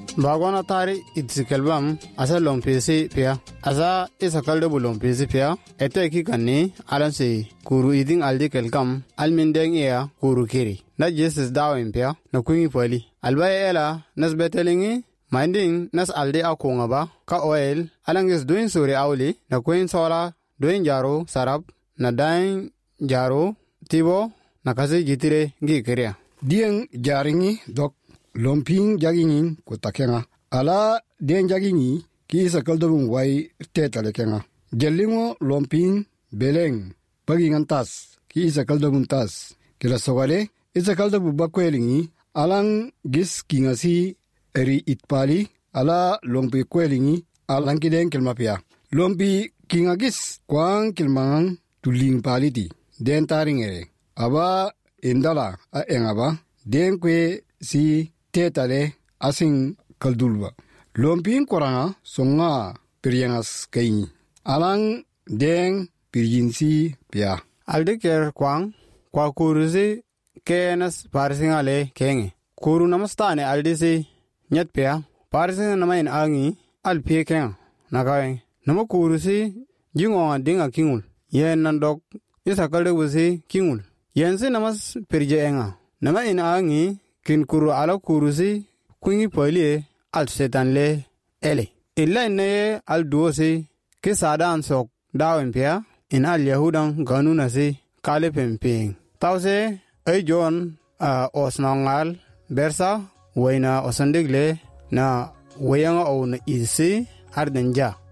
bagona tari itzikelbam asa lompisi pia asa isa kalde bu lompisi pia ete ki kanni alanse kuru iding aldi kelkam almindeng ya kuru kiri na Jesus dawin pia na kungi poli albay ela nas betelingi minding nas aldi akunga ba ka oil alangis doin suri awli na kuin sola doin jaro sarab na dain jaro tibo na kasi jitire ngi kiria dien jaringi dok lomping jagingin ko takenga ala den jagingi ki sa kaldobun wai tetale kenga jelingo lomping beleng pagingan tas ki sa kaldobun tas kila sogale isa kaldobu bakwelingi alang gis kingasi eri itpali ala lompi kwelingi alang kiden kilmapia lompi kingagis kwang kilmangang tuling paliti den taringere aba indala a engaba den kwe si tetale asing kaldulwa lompin koranga songa piryangas kaini alang den pirjinsi pia aldiker kwang kwa kuruzi kenas parsingale kenge kuru namastane aldisi nyat pia parsinga namain angi alpie kenga nakawe nama kurusi jingonga dinga kingul yen nandok isa kalde wusi kingul yensi namas pirje enga nama in angi kin kuru ala kurusi kungi poilie al setan le ele illa ne al duosi ke sadan sok dawin pia in al yahudan ganuna si kale pemping tause ay John osnangal bersa wayna osandigle na wayanga o na isi ardenja